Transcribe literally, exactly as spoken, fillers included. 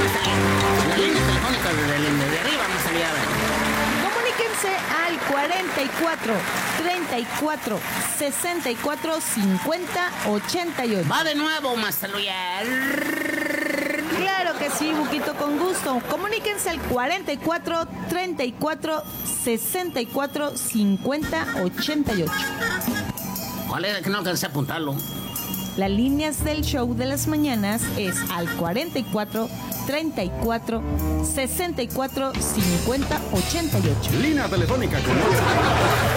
a salir. La línea telefónica desde el de arriba vamos a salir a ver. Comuníquense al cuarenta y cuatro, treinta y cuatro, sesenta y cuatro, cincuenta, ochenta y ocho. Va de nuevo, Master Luis. Claro que sí, Buquito, con gusto. Comuníquense al cuarenta y cuatro, treinta y cuatro, sesenta y cuatro, cincuenta, ochenta y ocho. ¿Cuál es? Que no alcancé a apuntarlo. Las líneas del show de las mañanas es al cuarenta y cuatro, treinta y cuatro, sesenta y cuatro, cincuenta, ochenta y ocho. Línea telefónica con